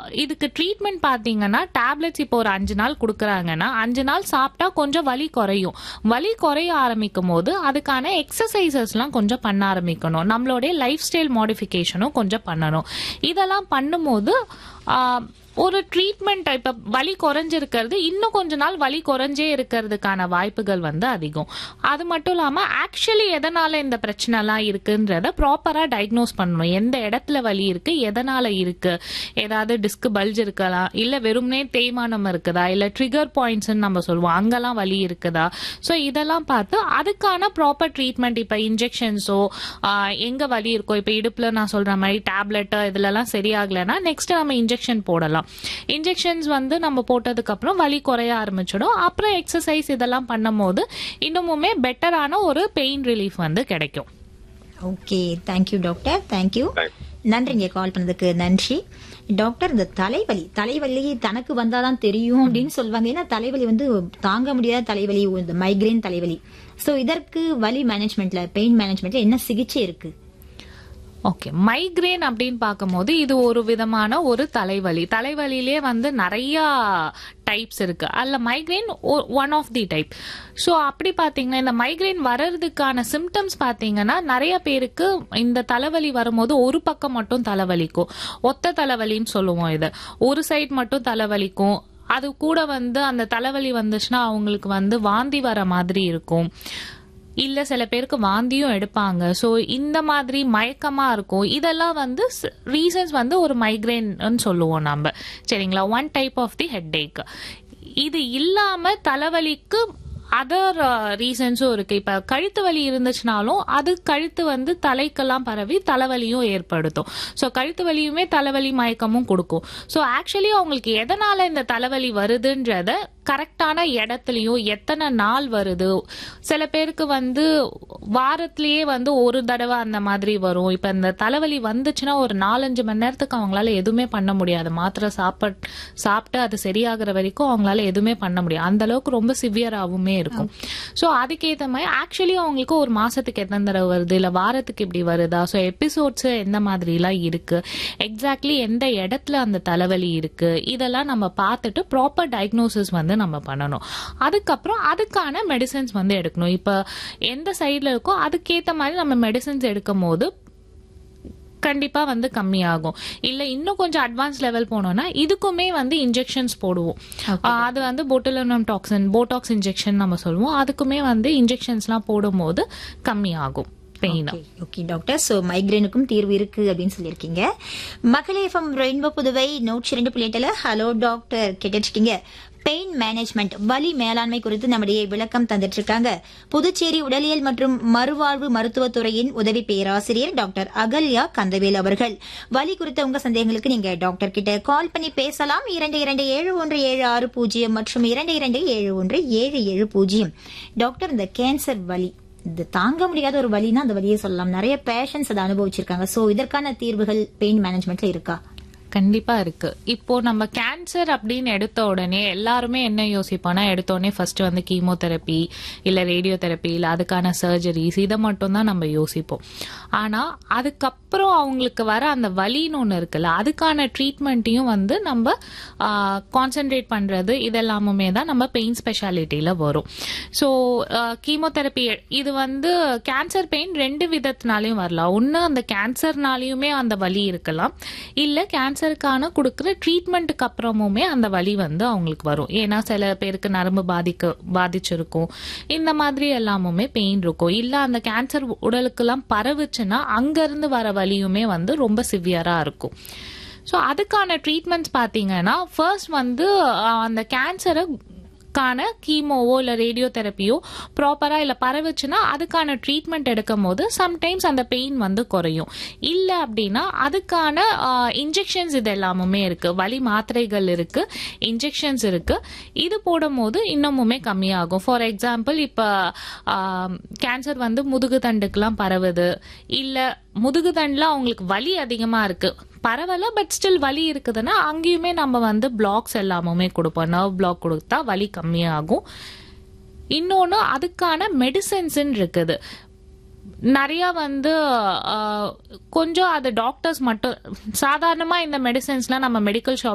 இதுக்கு ட்ரீட்மெண்ட் பாத்தீங்கன்னா டேப்லெட்ஸ் இப்போ ஒரு 5 நாள் கொடுக்குறாங்கன்னா 5 நாள் சாப்பிட்டா கொஞ்சம் வலி குறையும். வலி குறைய ஆரம்பிக்கும் போது அதுக்கான எக்ஸசைசஸ்லாம் கொஞ்சம் பண்ண ஆரம்பிக்கணும். நம்மளுடைய லைஃப் ஸ்டைல் மாடிஃபிகேஷனும் கொஞ்சம் பண்ணணும். இதெல்லாம் பண்ணும்போது ஒரு ட்ரீட்மெண்ட் இப்ப வலி குறைஞ்சிருக்கிறது இன்னும் கொஞ்ச நாள் வலி குறைஞ்சே இருக்கிறதுக்கான வாய்ப்புகள் அதிகம். அது மட்டும் இல்லாம ஆக்சுவலி எதனால இந்த பிரச்சனை எல்லாம் இருக்குன்றத ப்ராப்பரா டயக்னோஸ் பண்ணணும். எந்த இடத்துல வலி இருக்கு, எதனால இருக்கு, ஏதாவது டிஸ்க் பல்ஜ் இருக்கலாம், இல்ல வெறும்னே தேய்மானம் இருக்குதா, இல்ல ட்ரிகர் பாயிண்ட்ஸ் நம்ம சொல்லுவோம் அங்கெல்லாம் வலி இருக்குதா. சோ இதெல்லாம் பார்த்து அதுக்கான ப்ராப்பர் ட்ரீட்மெண்ட், இப்ப இன்ஜெக்ஷன்ஸோ எங்க வலி இருக்கோ, இப்ப இடுப்புல நான் சொல்ற மாதிரி டேப்லெட் இதுல எல்லாம் சரியாகலன்னா நெக்ஸ்ட் நம்ம இன்ஜெக்ஷன் போடலாம். இன்ஜெக்ஷன்ஸ் நம்ம போட்டதுக்கு அப்புறம் வலி குறைய ஆரம்பிச்சிடும். அப்புறம் எக்ஸசைஸ் இதெல்லாம் பண்ணும்போது இன்னுமுமே பெட்டரான ஒரு பெயின் ரிலீஃப் கிடைக்கும். Okay, thank you doctor. தேங்க்யூ, நன்றிங்க கால் பண்ணதுக்கு. நன்றி டாக்டர். இந்த தலைவலி தனக்கு வந்தாதான் தெரியும் அப்படின்னு சொல்லுவாங்க. ஏன்னா தலைவலி தாங்க முடியாத தலைவலி, இந்த மைக்ரேன் தலைவலி. சோ இதற்கு வலி மேனேஜ்மெண்ட்ல, பெயின் மேனேஜ்மெண்ட்ல என்ன சிகிச்சை இருக்கு? ஓகே, மைக்ரேன் அப்படின்னு பார்க்கும்போது இது ஒரு விதமான ஒரு தலைவலியிலே நிறைய டைப்ஸ் இருக்கு. அதுல migraine one of the type. So அப்படி பாத்தீங்கன்னா இந்த மைக்ரேன் வர்றதுக்கான சிம்டம்ஸ் பாத்தீங்கன்னா நிறைய பேருக்கு இந்த தலைவலி வரும்போது ஒரு பக்கம் மட்டும் தலைவலிக்கும், ஒத்த தலைவலின்னு சொல்லுவோம். இது ஒரு சைடு மட்டும் தலைவலிக்கும். அது கூட அந்த தலைவலி வந்துச்சுன்னா அவங்களுக்கு வாந்தி வர மாதிரி இருக்கும். இல்ல சில பேருக்கு வாந்தியும் எடுப்பாங்க. சோ இந்த மாதிரி மயக்கமா இருக்கும். இதெல்லாம் ரீசன்ஸ் ஒரு மைக்ரேன் சொல்லுவோம் நம்ம. சரிங்களா? One type of the headache. இது இல்லாம தலைவலிக்கு அதர் ரீசன்ஸும் இருக்கு. இப்ப கழுத்து வலி இருந்துச்சுனாலும் அது கழுத்து தலைக்கெல்லாம் பரவி தலைவலியும் ஏற்படுத்தும். சோ கழுத்து வலியுமே தலைவலி மயக்கமும் கொடுக்கும். சோ ஆக்சுவலி அவங்களுக்கு எதனால இந்த தலைவலி வருதுன்றத கரெக்டான இடத்துலயும் எத்தனை நாள் வருது, சில பேருக்கு வாரத்திலேயே ஒரு தடவை அந்த மாதிரி வரும். இப்ப இந்த தலைவலி வந்துச்சுன்னா ஒரு 4-5 மணி நேரத்துக்கு அவங்களால எதுவுமே பண்ண முடியாது. மாத்திரை சாப்பிட்டு அது சரியாகிற வரைக்கும் அவங்களால எதுவுமே பண்ண முடியாது. அந்த அளவுக்கு ரொம்ப சிவியராகவுமே இருக்கும். சோ அதுக்கேற்ற மாதிரி ஆக்சுவலி அவங்களுக்கு ஒரு மாசத்துக்கு எத்தனை தடவை வருது, இல்ல வாரத்துக்கு இப்படி வருதா, சோ எபிசோட்ஸ் எந்த மாதிரி எல்லாம் இருக்கு, எக்ஸாக்ட்லி எந்த இடத்துல அந்த தலைவலி இருக்கு, இதெல்லாம் நம்ம பார்த்துட்டு ப்ராப்பர் டயக்னோசிஸ் நம்ம பண்ணணும். அதுக்கப்புறம் அதுக்கான மெடிசன்ஸ் எடுக்கணும். இப்ப எந்த சைடுல இருக்கோ அதுக்கேற்ற மாதிரி நம்ம மெடிசன்ஸ் எடுக்கும் போது கண்டிப்பா கம்மியாகும். இல்ல இன்னும் கொஞ்சம் அட்வான்ஸ் லெவல் போனோம்னா இதுக்குமே இன்ஜெக்ஷன்ஸ் போடுவோம். அது போட்டுலினம் டாக்ஸின், போட்டாக்ஸ் இன்ஜெக்ஷன் நம்ம சொல்லுவோம். அதுக்குமே இன்ஜெக்ஷன்ஸ் எல்லாம் போடும்போது கம்மியாகும். Okay doctor. சோ மைக்ரேனுக்கும் தீர்வு இருக்கு அப்படின்னு சொல்லியிருக்கீங்க. மகளே FM rainbow Puduvai 102.8 hello doctor கேட்டுட்டு இருக்கீங்க. பெயின் மேனேஜ்மெண்ட், வலி மேலாண்மை குறித்து நம்முடைய விளக்கம் தந்துட்டு இருக்காங்க புதுச்சேரி உடலியல் மற்றும் மறுவாழ்வு மருத்துவத்துறையின் உதவி பேராசிரியர் டாக்டர் அகல்யா கந்தவேல் அவர்கள். வலி குறித்த உங்க சந்தேகங்களுக்கு நீங்க டாக்டர் கிட்ட கால் பண்ணி பேசலாம். 227176 மற்றும் 227177. டாக்டர், இந்த கேன்சர் வலி, இது தாங்க முடியாத ஒரு வலினா அந்த வலியை சொல்லலாம். நிறைய பேஷண்ட்ஸ் அதை அனுபவிச்சிருக்காங்க. சோ இதற்கான தீர்வுகள் பெயின் மேனேஜ்மெண்ட்ல இருக்கா? கண்டிப்பா இருக்கு. இப்போ நம்ம கேன்சர் அப்படின்னு எடுத்த உடனே எல்லாருமே என்ன யோசிப்போம்னா, எடுத்த உடனே ஃபர்ஸ்ட் கீமோதெரப்பி இல்ல ரேடியோ தெரப்பி இல்ல அதுக்கான சர்ஜரிஸ் இதை மட்டும் தான் நம்ம யோசிப்போம். ஆனா அதுக்கப்புறம் அவங்களுக்கு வர அந்த வலின்னு ஒண்ணு இருக்குல்ல, அதுக்கான ட்ரீட்மெண்ட்டையும் நம்ம கான்சென்ட்ரேட் பண்றது இதெல்லாமுமே தான் நம்ம பெயின் ஸ்பெஷாலிட்டியில வரும். ஸோ கீமோதெரப்பி இது கேன்சர் பெயின் 2 விதத்தினாலையும் வரலாம். ஒன்னு அந்த கேன்சர்னாலையுமே அந்த வலி இருக்கலாம், இல்ல கேன்சருக்கான கொடுக்கிற ட்ரீட்மெண்ட்டுக்கு அப்புறமுமே அந்த வலி அவங்களுக்கு வரும். ஏன்னா சில பேருக்கு நரம்பு பாதிச்சிருக்கும், இந்த மாதிரி எல்லாமுமே பெயின் இருக்கும். இல்ல அந்த கேன்சர் உடலுக்கு எல்லாம் பரவுச்சுன்னா அங்க இருந்து வர வலியுமே ரொம்ப சிவியரா இருக்கும். சோ அதுக்கான ட்ரீட்மெண்ட்ஸ் பாத்தீங்கன்னா ஃபர்ஸ்ட் அந்த கேன்சரை கீமோவோ இல்ல ரேடியோ தெரப்பியோ ப்ராப்பரா இல்ல பரவுச்சுன்னா அதுக்கான ட்ரீட்மெண்ட் எடுக்கும் போது சம்டைம்ஸ் அந்த பெயின் குறையும். இல்ல அப்படின்னா அதுக்கான இன்ஜெக்ஷன்ஸ் இது எல்லாமுமே இருக்கு, வலி மாத்திரைகள் இருக்கு, இன்ஜெக்ஷன்ஸ் இருக்கு. இது போடும் போது இன்னமுமே கம்மியாகும். ஃபார் எக்ஸாம்பிள் இப்ப கேன்சர் முதுகு தண்டுக்கெல்லாம் பரவுது, இல்ல முதுகு தண்டுல அவங்களுக்கு வலி அதிகமா இருக்கு, பரவாயில்ல பட் ஸ்டில் வலி இருக்குதுன்னா அங்கேயுமே நம்ம பிளாக்ஸ் எல்லாமுமே கொடுப்போம். நர்வ் பிளாக் கொடுத்தா வலி கம்மியாகும். இன்னொன்னு அதுக்கான மெடிசன்ஸ் இருக்குது நிறைய கொஞ்சம் அது டாக்டர்ஸ் மட்டும். சாதாரணமா இந்த மெடிசன்ஸ்லாம் நம்ம மெடிக்கல் ஷாப்